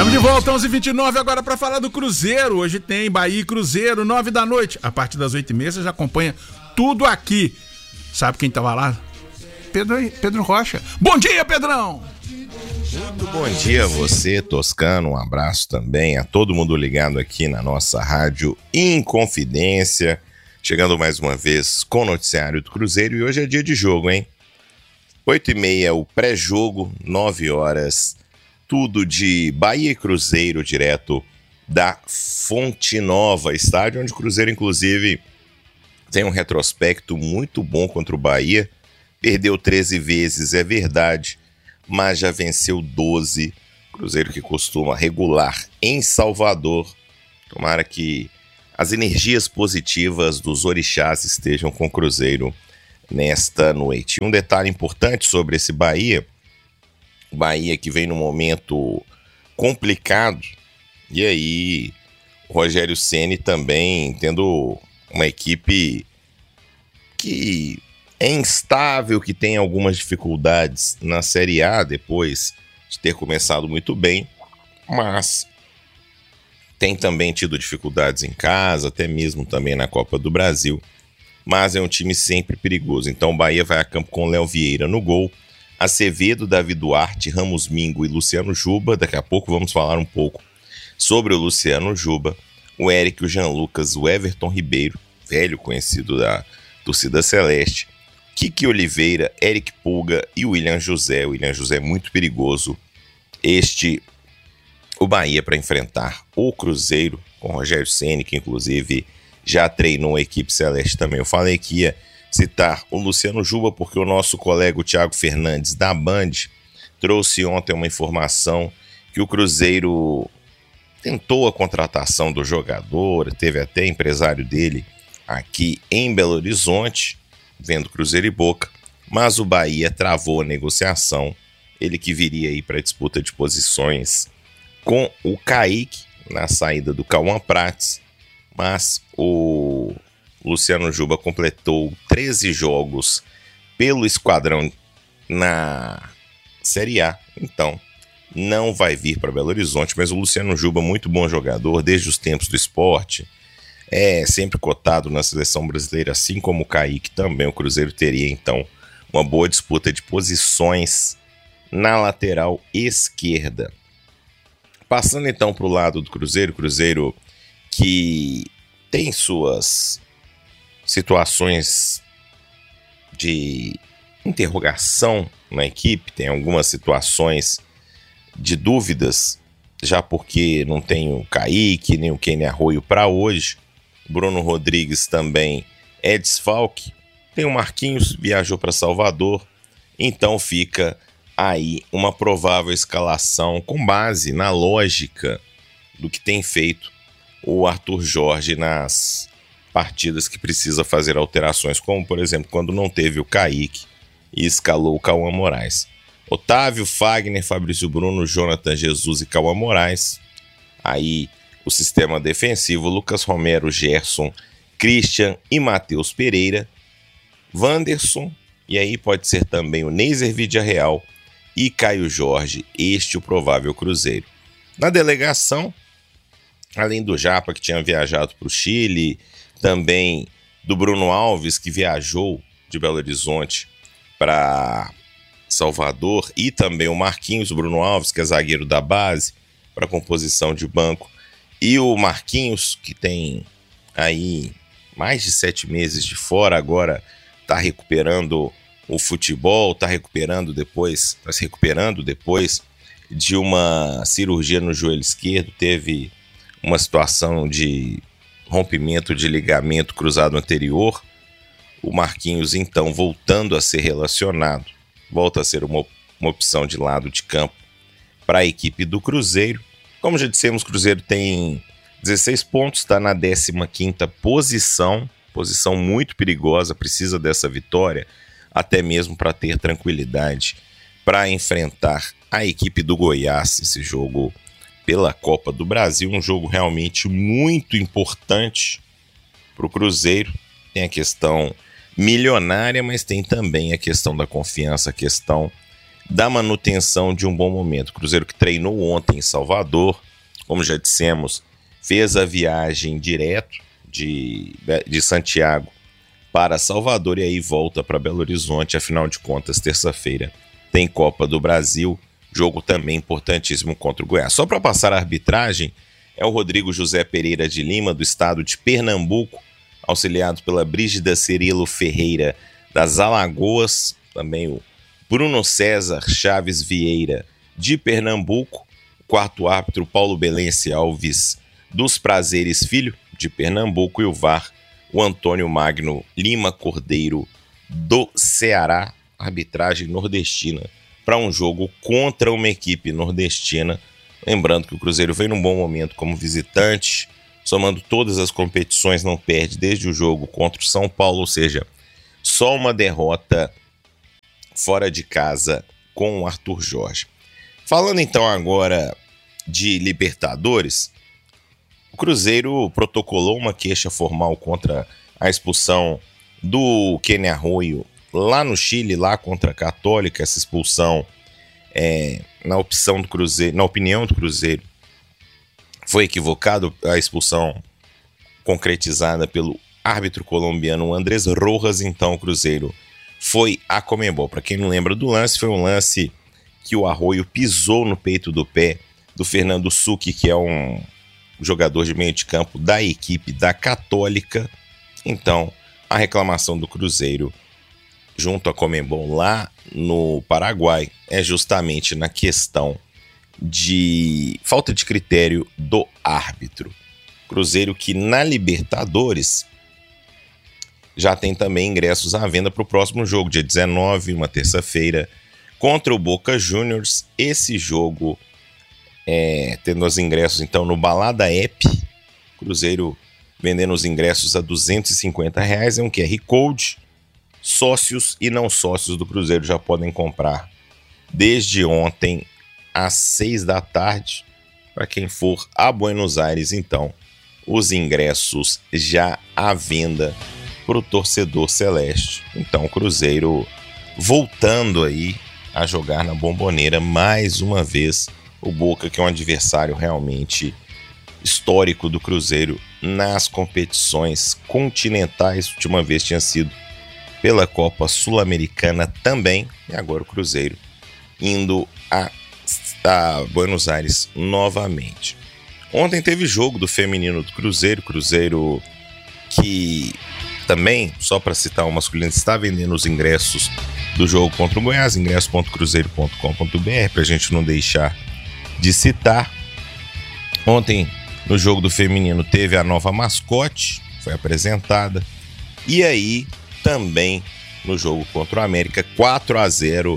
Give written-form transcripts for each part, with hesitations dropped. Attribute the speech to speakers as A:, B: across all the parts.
A: Estamos de volta, 11h29, agora para falar do Cruzeiro. Hoje tem Bahia e Cruzeiro, 9 da noite. A partir das 8h30 você já acompanha tudo aqui. Sabe quem tava lá? Pedro Rocha. Bom dia, Pedrão!
B: Muito bom dia a você, Toscano. Um abraço também a todo mundo ligado aqui na nossa rádio Inconfidência. Chegando mais uma vez com o noticiário do Cruzeiro. E hoje é dia de jogo, hein? 8h30 o pré-jogo, 9 horas. Tudo de Bahia e Cruzeiro, direto da Fonte Nova, estádio onde o Cruzeiro, inclusive, tem um retrospecto muito bom contra o Bahia. Perdeu 13 vezes, é verdade, mas já venceu 12. Cruzeiro que costuma regular em Salvador. Tomara que as energias positivas dos orixás estejam com o Cruzeiro nesta noite. Um detalhe importante sobre esse Bahia que vem num momento complicado, e aí o Rogério Ceni também tendo uma equipe que é instável, que tem algumas dificuldades na Série A depois de ter começado muito bem, mas tem também tido dificuldades em casa, até mesmo também na Copa do Brasil, mas é um time sempre perigoso. Então o Bahia vai a campo com Léo Vieira no gol, Acevedo, Davi Duarte, Ramos Mingo e Luciano Juba. Daqui a pouco vamos falar um pouco sobre o Luciano Juba, o Eric, o Jean Lucas, o Everton Ribeiro, velho conhecido da torcida celeste, Kiki Oliveira, Eric Pulga e o William José. O William José é muito perigoso. O Bahia para enfrentar o Cruzeiro com o Rogério Ceni, que inclusive já treinou a equipe celeste também. Eu falei que ia citar o Luciano Juba porque o nosso colega o Thiago Fernandes da Band trouxe ontem uma informação que o Cruzeiro tentou a contratação do jogador, teve até empresário dele aqui em Belo Horizonte, vendo Cruzeiro e Boca, mas o Bahia travou a negociação, ele que viria aí para a disputa de posições com o Kaique na saída do Cauã Prates, mas o Luciano Juba completou 13 jogos pelo esquadrão na Série A, então não vai vir para Belo Horizonte, mas o Luciano Juba, muito bom jogador, desde os tempos do Sport, é sempre cotado na seleção brasileira, assim como o Kaique também. O Cruzeiro teria então uma boa disputa de posições na lateral esquerda. Passando então para o lado do Cruzeiro, Cruzeiro que tem suas situações de interrogação na equipe, tem algumas situações de dúvidas, já porque não tem o Kaique, nem o Kenny Arroio para hoje. Bruno Rodrigues também é desfalque. Tem o Marquinhos, viajou para Salvador, então fica aí uma provável escalação com base na lógica do que tem feito o Arthur Jorge nas partidas que precisa fazer alterações, como por exemplo quando não teve o Kaique e escalou o Cauã Moraes. Otávio, Fagner, Fabrício Bruno, Jonathan Jesus e Cauã Moraes. Aí o sistema defensivo, Lucas Romero, Gerson, Christian e Matheus Pereira, Wanderson, e aí pode ser também o Neiser Vidiarreal e Caio Jorge, este o provável Cruzeiro. Na delegação, além do Japa, que tinha viajado para o Chile, também do Bruno Alves, que viajou de Belo Horizonte para Salvador, e também o Marquinhos, o Bruno Alves, que é zagueiro da base, para composição de banco, e o Marquinhos, que tem aí mais de 7 meses de fora, agora está recuperando o futebol, está se recuperando depois de uma cirurgia no joelho esquerdo, teve uma situação de rompimento de ligamento cruzado anterior. O Marquinhos, então, voltando a ser relacionado, volta a ser uma opção de lado de campo para a equipe do Cruzeiro. Como já dissemos, o Cruzeiro tem 16 pontos, está na 15ª posição muito perigosa, precisa dessa vitória, até mesmo para ter tranquilidade para enfrentar a equipe do Goiás, esse jogo pela Copa do Brasil, um jogo realmente muito importante para o Cruzeiro. Tem a questão milionária, mas tem também a questão da confiança, a questão da manutenção de um bom momento. Cruzeiro que treinou ontem em Salvador, como já dissemos, fez a viagem direto de Santiago para Salvador e aí volta para Belo Horizonte. Afinal de contas, terça-feira tem Copa do Brasil, jogo também importantíssimo contra o Goiás. Só para passar a arbitragem, é o Rodrigo José Pereira de Lima, do estado de Pernambuco, auxiliado pela Brígida Cirilo Ferreira das Alagoas, também o Bruno César Chaves Vieira de Pernambuco, o quarto árbitro Paulo Belense Alves dos Prazeres Filho de Pernambuco e o VAR, o Antônio Magno Lima Cordeiro do Ceará, arbitragem nordestina para um jogo contra uma equipe nordestina. Lembrando que o Cruzeiro vem num bom momento como visitante, somando todas as competições, não perde desde o jogo contra o São Paulo, ou seja, só uma derrota fora de casa com o Arthur Jorge. Falando então agora de Libertadores, o Cruzeiro protocolou uma queixa formal contra a expulsão do Kenny Arroyo lá no Chile, lá contra a Católica. Essa expulsão, na opinião do Cruzeiro, foi equivocado. A expulsão concretizada pelo árbitro colombiano Andrés Rojas. Então o Cruzeiro foi a Conmebol. Para quem não lembra do lance, foi um lance que o Arroyo pisou no peito do pé do Fernando Succhi, que é um jogador de meio de campo da equipe da Católica. Então a reclamação do Cruzeiro junto à Conmebol lá no Paraguai é justamente na questão de falta de critério do árbitro. Cruzeiro que na Libertadores já tem também ingressos à venda para o próximo jogo, dia 19, uma terça-feira, contra o Boca Juniors. Esse jogo, tendo os ingressos então no Balada App, Cruzeiro vendendo os ingressos a R$250, é um QR Code. Sócios e não sócios do Cruzeiro já podem comprar desde ontem às 6 da tarde. Para quem for a Buenos Aires, então, os ingressos já à venda para o torcedor celeste. Então o Cruzeiro voltando aí a jogar na Bombonera mais uma vez. O Boca, que é um adversário realmente histórico do Cruzeiro nas competições continentais. A última vez tinha sido pela Copa Sul-Americana também. E agora o Cruzeiro indo a Buenos Aires novamente. Ontem teve jogo do feminino do Cruzeiro. Cruzeiro que também, só para citar o masculino, está vendendo os ingressos do jogo contra o Goiás, ingresso.cruzeiro.com.br, para a gente não deixar de citar. Ontem, no jogo do feminino, teve a nova mascote, foi apresentada. E aí, também, no jogo contra o América, 4-0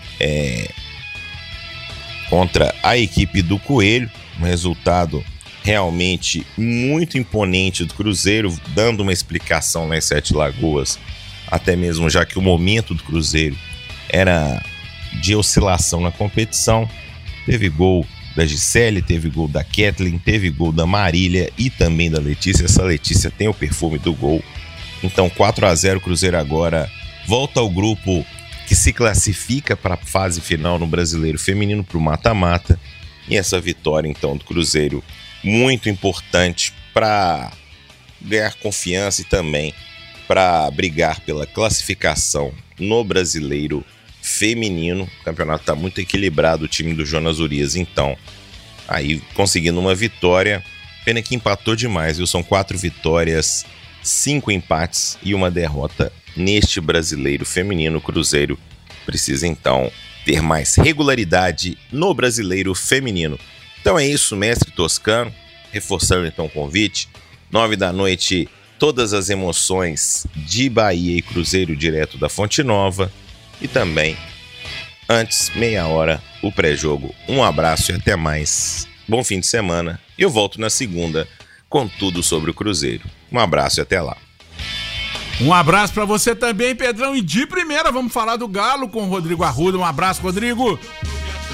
B: contra a equipe do Coelho. Um resultado realmente muito imponente do Cruzeiro, dando uma explicação lá em Sete Lagoas, até mesmo já que o momento do Cruzeiro era de oscilação na competição. Teve gol da Gisele, teve gol da Kathleen, teve gol da Marília e também da Letícia. Essa Letícia tem o perfume do gol. Então 4-0, Cruzeiro agora volta ao grupo que se classifica para a fase final no Brasileiro Feminino, para o mata-mata. E essa vitória então do Cruzeiro muito importante para ganhar confiança e também para brigar pela classificação no Brasileiro Feminino. O campeonato está muito equilibrado, o time do Jonas Urias, então, aí conseguindo uma vitória. Pena que empatou demais, viu? São 4 vitórias, 5 empates e uma derrota neste Brasileiro Feminino. O Cruzeiro precisa então ter mais regularidade no Brasileiro Feminino. Então é isso, mestre Toscano, reforçando então o convite, 9 da noite, todas as emoções de Bahia e Cruzeiro direto da Fonte Nova, e também, antes, meia hora, o pré-jogo. Um abraço e até mais, bom fim de semana, eu volto na segunda com tudo sobre o Cruzeiro. Um abraço e até lá.
A: Um abraço pra você também, Pedrão, e de primeira vamos falar do Galo com o Rodrigo Arruda. Um abraço, Rodrigo.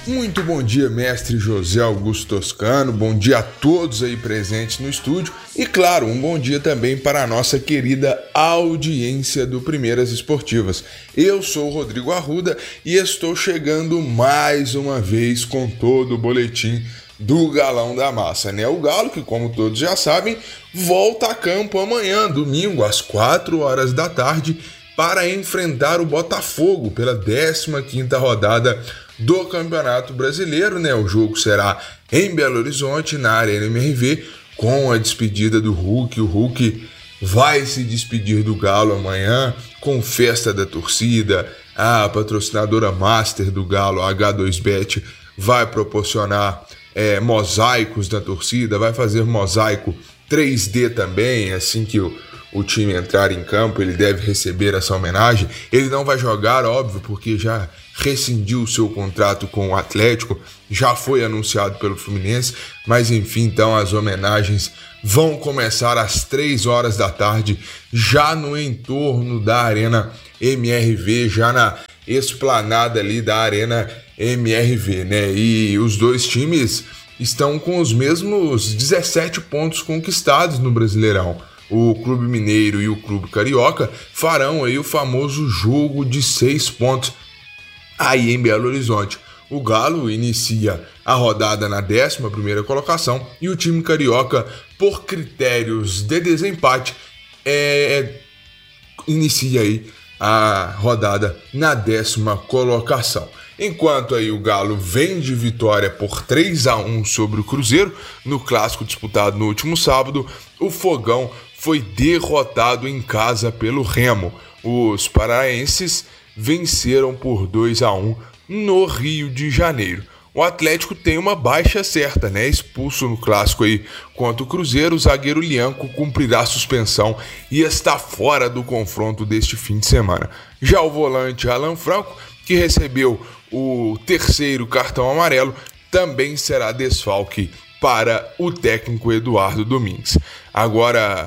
C: Muito bom dia, mestre José Augusto Toscano, bom dia a todos aí presentes no estúdio e, claro, um bom dia também para a nossa querida audiência do Primeiras Esportivas. Eu sou o Rodrigo Arruda e estou chegando mais uma vez com todo o boletim do Galão da Massa, né? O Galo, que como todos já sabem, volta a campo amanhã, domingo, às 4 horas da tarde, para enfrentar o Botafogo pela 15ª rodada do Campeonato Brasileiro, né? O jogo será em Belo Horizonte, na Arena MRV, com a despedida do Hulk. O Hulk vai se despedir do Galo amanhã, com festa da torcida. A patrocinadora master do Galo, a H2Bet, vai proporcionar mosaicos da torcida, vai fazer mosaico 3D também, assim que o time entrar em campo, ele deve receber essa homenagem. Ele não vai jogar, óbvio, porque já rescindiu o seu contrato com o Atlético, já foi anunciado pelo Fluminense, mas enfim, então as homenagens vão começar às 3 horas da tarde, já no entorno da Arena MRV, já na esplanada ali da Arena MRV, né? E os dois times estão com os mesmos 17 pontos conquistados no Brasileirão. O Clube Mineiro e o Clube Carioca farão aí o famoso jogo de 6 pontos aí em Belo Horizonte. O Galo inicia a rodada na 11ª colocação e o time carioca, por critérios de desempate, inicia aí a rodada na 10ª colocação. Enquanto aí o Galo vem de vitória por 3-1 sobre o Cruzeiro, no clássico disputado no último sábado, o Fogão foi derrotado em casa pelo Remo. Os paraenses venceram por 2-1 no Rio de Janeiro. O Atlético tem uma baixa certa, né? Expulso no clássico aí contra o Cruzeiro, o zagueiro Lianco cumprirá a suspensão e está fora do confronto deste fim de semana. Já o volante Alan Franco, que recebeu o 3º cartão amarelo, também será desfalque para o técnico Eduardo Domingues. Agora,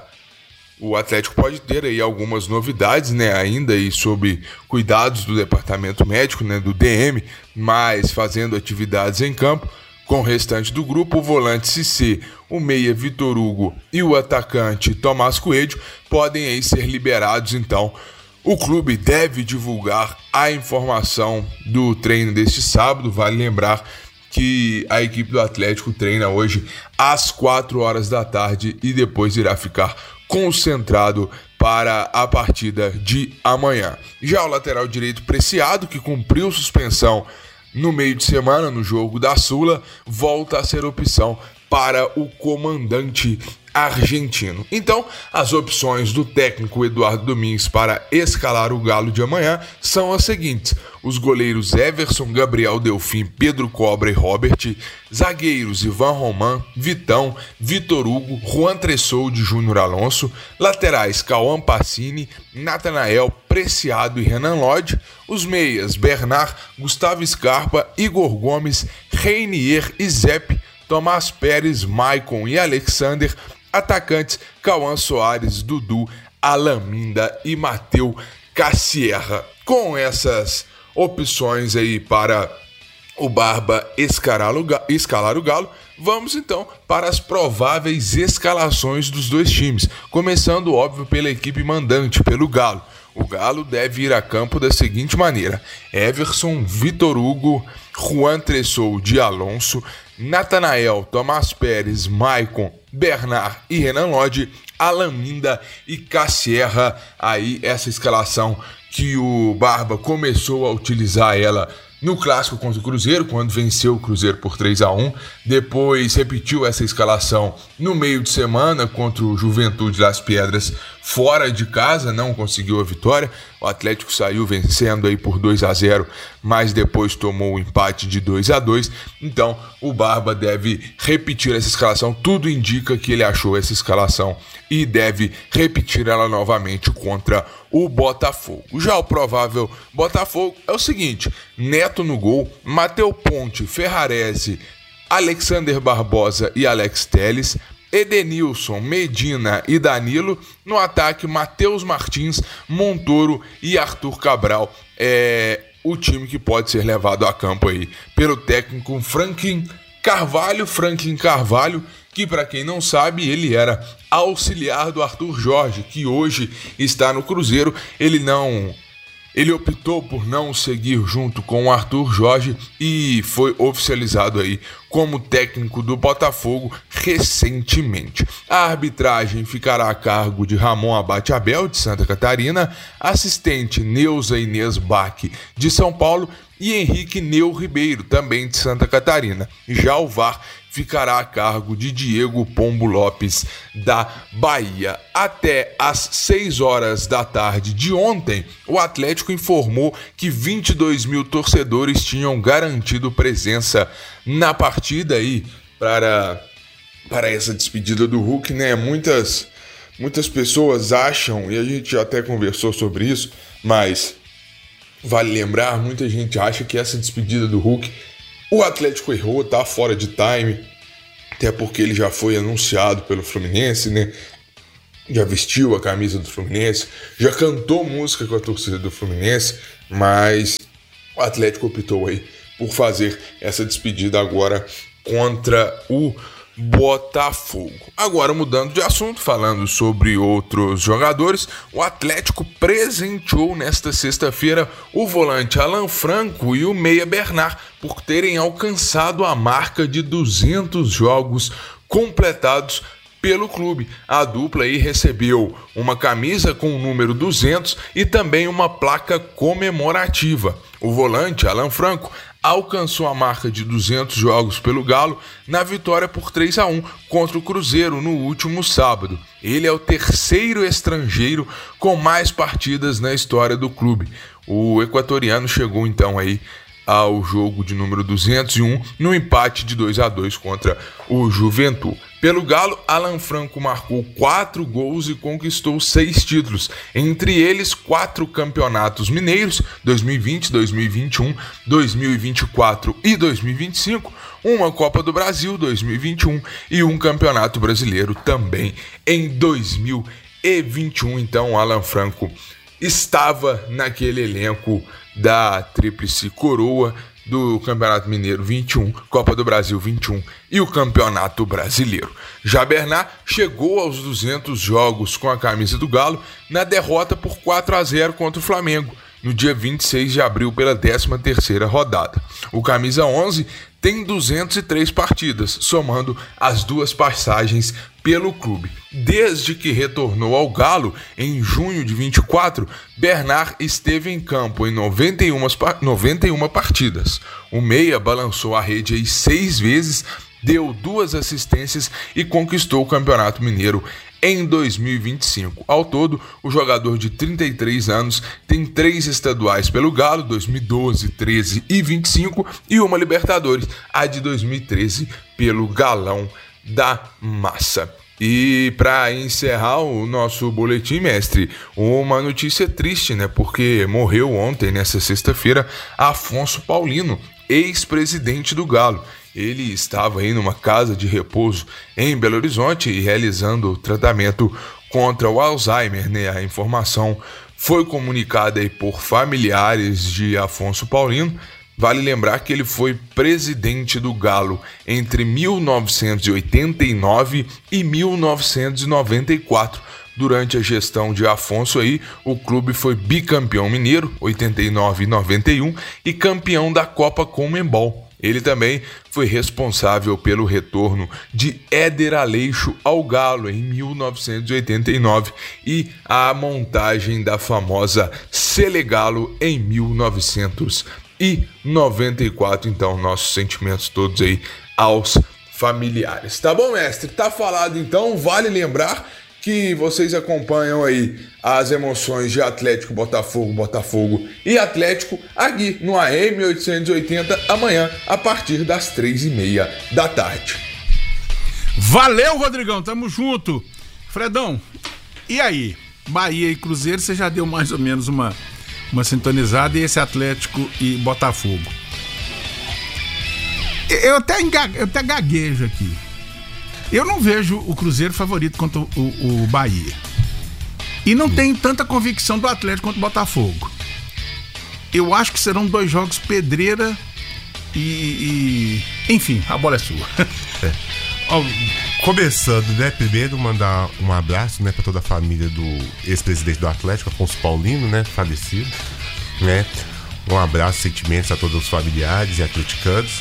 C: o Atlético pode ter aí algumas novidades, né, ainda aí sob cuidados do departamento médico, né, do DM, mas fazendo atividades em campo. Com o restante do grupo, o volante Cissé, o meia Vitor Hugo e o atacante Tomás Coelho podem aí ser liberados. Então, o clube deve divulgar a informação do treino deste sábado. Vale lembrar que a equipe do Atlético treina hoje às 4 horas da tarde e depois irá ficar concentrado para a partida de amanhã. Já o lateral direito Preciado, que cumpriu suspensão no meio de semana no jogo da Sula, volta a ser opção para o comandante argentino. Então, as opções do técnico Eduardo Domingues para escalar o Galo de amanhã são as seguintes: os goleiros Everson, Gabriel Delfim, Pedro Cobra e Robert, zagueiros Ivan Roman, Vitão, Vitor Hugo, Juan Tressoldi e Júnior Alonso, laterais Cauã Pacini, Natanael, Preciado e Renan Lodge, os meias Bernard, Gustavo Scarpa, Igor Gomes, Reinier e Zepp, Tomás Pérez, Maicon e Alexander, atacantes Cauã Soares, Dudu, Alaminda e Mateu Cassierra. Com essas opções aí para o Barba escalar o Galo, vamos então para as prováveis escalações dos dois times, começando, óbvio, pela equipe mandante, pelo Galo. O Galo deve ir a campo da seguinte maneira: Everson, Vitor Hugo, Juan Tressoldi, Alonso, Natanael, Tomás Pérez, Maicon, Bernard e Renan Lodge, Alaminda e Cassierra. Aí essa escalação que o Barba começou a utilizar ela no clássico contra o Cruzeiro, quando venceu o Cruzeiro por 3-1. Depois repetiu essa escalação no meio de semana contra o Juventude Las Piedras, fora de casa, não conseguiu a vitória. O Atlético saiu vencendo aí por 2-0, mas depois tomou o empate de 2-2. Então o Barba deve repetir essa escalação. Tudo indica que ele achou essa escalação e deve repetir ela novamente contra o Botafogo. Já o provável Botafogo é o seguinte: Neto no gol, Matheus Ponte, Ferrarese, Alexander Barbosa e Alex Telles, Edenilson, Medina e Danilo. No ataque, Matheus Martins, Montoro e Arthur Cabral. o time que pode ser levado a campo aí pelo técnico Franklin Carvalho. Franklin Carvalho, que para quem não sabe, ele era auxiliar do Arthur Jorge, que hoje está no Cruzeiro. Ele optou por não seguir junto com o Arthur Jorge e foi oficializado aí como técnico do Botafogo recentemente. A arbitragem ficará a cargo de Ramon Abate Abel, de Santa Catarina, assistente Neuza Inês Bach, de São Paulo, e Henrique Neu Ribeiro, também de Santa Catarina. Já o VAR ficará a cargo de Diego Pombo Lopes, da Bahia. Até às 6 horas da tarde de ontem, o Atlético informou que 22 mil torcedores tinham garantido presença na partida aí para essa despedida do Hulk, né? Muitas pessoas acham, e a gente até conversou sobre isso, mas vale lembrar, muita gente acha que essa despedida do Hulk, o Atlético errou, tá fora de time, até porque ele já foi anunciado pelo Fluminense, né? Já vestiu a camisa do Fluminense, já cantou música com a torcida do Fluminense, mas o Atlético optou aí por fazer essa despedida agora contra o Botafogo. Agora, mudando de assunto, falando sobre outros jogadores, o Atlético presenteou nesta sexta-feira o volante Alan Franco e o meia Bernard por terem alcançado a marca de 200 jogos completados pelo clube. A dupla aí recebeu uma camisa com o número 200 e também uma placa comemorativa. O volante Alan Franco alcançou a marca de 200 jogos pelo Galo na vitória por 3-1 contra o Cruzeiro no último sábado. Ele é o terceiro estrangeiro com mais partidas na história do clube. O equatoriano chegou então aí ao jogo de número 201 no empate de 2-2 contra o Juventude. Pelo Galo, Alan Franco marcou 4 gols e conquistou 6 títulos, entre eles 4 campeonatos mineiros, 2020, 2021, 2024 e 2025, uma Copa do Brasil, 2021, e um Campeonato Brasileiro também em 2021. Então, Alan Franco estava naquele elenco da Tríplice Coroa do Campeonato Mineiro 21, Copa do Brasil 21 e o Campeonato Brasileiro. Já Bernard chegou aos 200 jogos com a camisa do Galo na derrota por 4-0 contra o Flamengo, no dia 26 de abril pela 13ª rodada. O camisa 11 tem 203 partidas, somando as 2 passagens pelo clube. Desde que retornou ao Galo, em junho de 24, Bernard esteve em campo em 91 partidas. O meia balançou a rede aí 6 vezes, deu 2 assistências e conquistou o Campeonato Mineiro em 2025. Ao todo, o jogador de 33 anos tem 3 estaduais pelo Galo, 2012, 13 e 25, e uma Libertadores, a de 2013, pelo Galão da Massa. E para encerrar o nosso boletim, mestre, uma notícia triste, né? Porque morreu ontem, nessa sexta-feira, Afonso Paulino, ex-presidente do Galo. Ele estava aí numa casa de repouso em Belo Horizonte e realizando tratamento contra o Alzheimer, né? A informação foi comunicada aí por familiares de Afonso Paulino. Vale lembrar que ele foi presidente do Galo entre 1989 e 1994. Durante a gestão de Afonso aí, o clube foi bicampeão mineiro, 89 e 91, e campeão da Copa Conmebol. Ele também foi responsável pelo retorno de Éder Aleixo ao Galo em 1989 e a montagem da famosa Selegalo em 1994. Então, nossos sentimentos todos aí aos familiares. Tá bom, mestre? Tá falado então. Vale lembrar que vocês acompanham aí as emoções de Atlético, Botafogo e Atlético aqui no AM 880 amanhã a partir das 3h30 da tarde.
A: Valeu, Rodrigão, tamo junto. Fredão, e aí? Bahia e Cruzeiro, você já deu mais ou menos uma sintonizada, e esse Atlético e Botafogo? Eu até gaguejo aqui. Eu não vejo o Cruzeiro favorito contra o Bahia. E não tenho tanta convicção do Atlético contra o Botafogo. eu acho que serão 2 jogos pedreira e enfim, a bola é sua.
D: Começando, né? Primeiro mandar um abraço, né, para toda a família do ex-presidente do Atlético, Afonso Paulino, né, falecido, né? Um abraço, sentimentos a todos os familiares e atleticanos.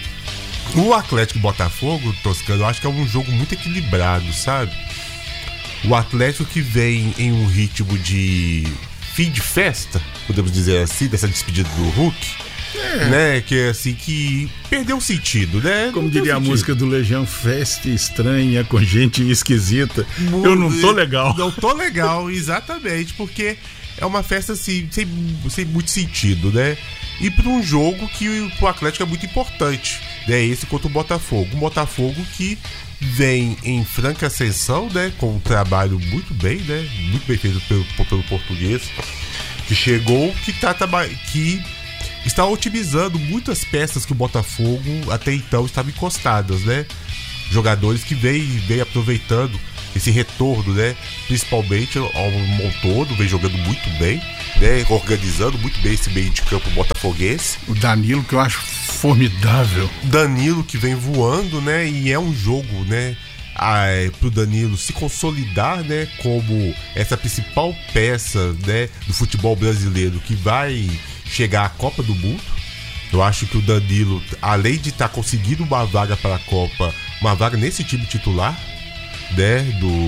D: O Atlético Botafogo, Toscano, eu acho que é um jogo muito equilibrado, sabe? O Atlético que vem em um ritmo de fim de festa, podemos dizer assim, dessa despedida do Hulk, né? Que é assim, que perdeu o sentido, né?
A: Como diria a música do Legião, festa estranha com gente esquisita. Eu não tô legal.
D: Não tô legal, exatamente, porque é uma festa assim, sem muito sentido, né? E para um jogo que pro Atlético é muito importante, né? Esse contra o Botafogo. Um Botafogo que vem em franca ascensão, né? Com um trabalho muito bem, né? Muito bem feito pelo português, que chegou, que está otimizando muitas peças que o Botafogo até então estava encostadas, né? Jogadores que vem aproveitando esse retorno, né? Principalmente ao Montoro, vem jogando muito bem, né? Organizando muito bem esse meio de campo botafoguense.
A: O Danilo, que eu acho formidável.
D: Danilo que vem voando, né? E é um jogo, né? Pro Danilo se consolidar, né? Como essa principal peça, né? Do futebol brasileiro que vai chegar à Copa do Mundo. Eu acho que o Danilo, além de estar conseguindo uma vaga para a Copa, uma vaga nesse time titular, né,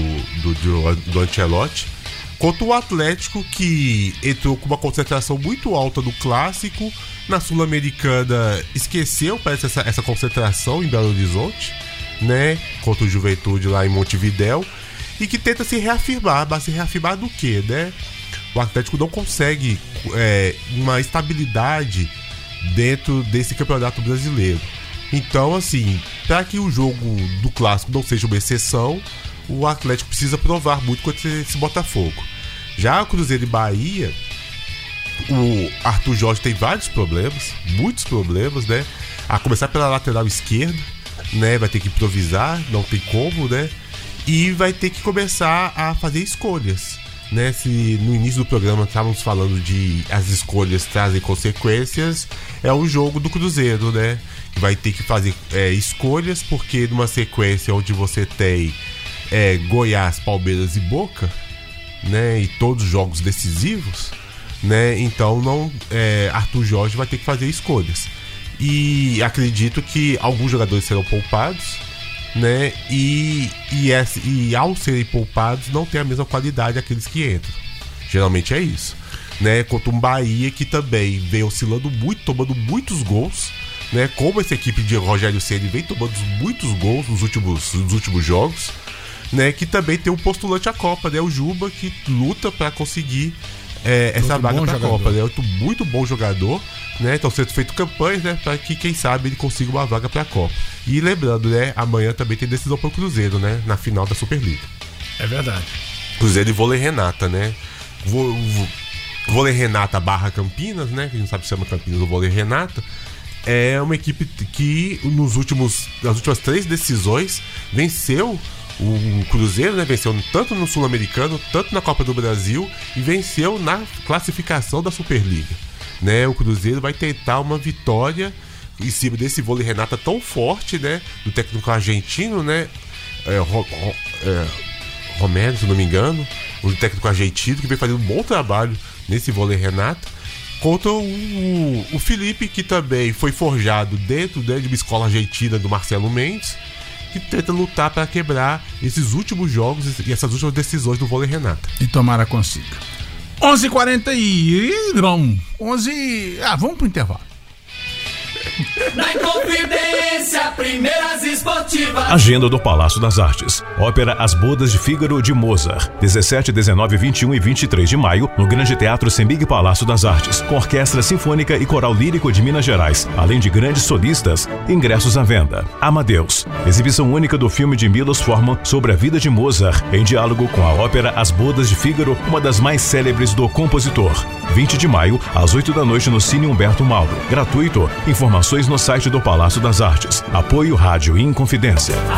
D: do Ancelotti, contra o Atlético, que entrou com uma concentração muito alta no Clássico, na Sul-Americana esqueceu, parece, essa concentração em Belo Horizonte, né, contra o Juventude lá em Montevidéu, e que tenta se reafirmar, mas se reafirmar do quê, né? O Atlético não consegue uma estabilidade dentro desse campeonato brasileiro. Então, assim, para que o jogo do Clássico não seja uma exceção, o Atlético precisa provar muito contra esse Botafogo. Já o Cruzeiro e Bahia, o Arthur Jorge tem vários problemas, muitos problemas, né? A começar pela lateral esquerda, né? Vai ter que improvisar, não tem como, né? E vai ter que começar a fazer escolhas, né? Se no início do programa estávamos falando de as escolhas trazem consequências, é o jogo do Cruzeiro, né? Vai ter que fazer escolhas, porque numa sequência onde você tem Goiás, Palmeiras e Boca, né? E todos os jogos decisivos, né? Então Arthur Jorge vai ter que fazer escolhas. E acredito que alguns jogadores serão poupados, né? E ao serem poupados não tem a mesma qualidade aqueles que entram. Geralmente é isso, né? Contra um Bahia que também vem oscilando muito, tomando muitos gols, né? Como essa equipe de Rogério Ceni vem tomando muitos gols nos últimos jogos, né? Que também tem um postulante à Copa, né? O Juba, que luta para conseguir essa vaga para a Copa, né? Muito bom jogador, né? Então sendo feito campanhas, né? Para que quem sabe ele consiga uma vaga para a Copa. E lembrando, né? Amanhã também tem decisão para o Cruzeiro, né? Na final da Superliga.
A: É verdade.
D: Cruzeiro e Vôlei Renata, né? Vôlei Renata / Campinas, né? Que a gente sabe que chama Campinas, o Vôlei Renata. É uma equipe que nas últimas 3 decisões venceu o Cruzeiro, né? Venceu tanto no Sul-Americano, tanto na Copa do Brasil e venceu na classificação da Superliga, né? O Cruzeiro vai tentar uma vitória em cima desse Vôlei Renata tão forte, né? Do técnico argentino, né? Romero, se não me engano, o técnico argentino que vem fazendo um bom trabalho nesse Vôlei Renata, contra o Felipe, que também foi forjado dentro, né, de uma escola argentina do Marcelo Mendes, que tenta lutar para quebrar esses últimos jogos e essas últimas decisões do Vôlei Renata.
A: E tomara consiga. 11h41. Vamos pro intervalo.
E: Na Inconfidência, primeiras esportivas.
F: Agenda do Palácio das Artes. Ópera As Bodas de Fígaro de Mozart. 17, 19, 21 e 23 de maio, no Grande Teatro Sembig Palácio das Artes, com Orquestra Sinfônica e Coral Lírico de Minas Gerais, além de grandes solistas. Ingressos à venda. Amadeus. Exibição única do filme de Milos Forman sobre a vida de Mozart, em diálogo com a ópera As Bodas de Fígaro, uma das mais célebres do compositor. 20 de maio, às 8 da noite, no Cine Humberto Mauro. Gratuito. Informações no site do Palácio das Artes. Apoio Rádio Inconfidência.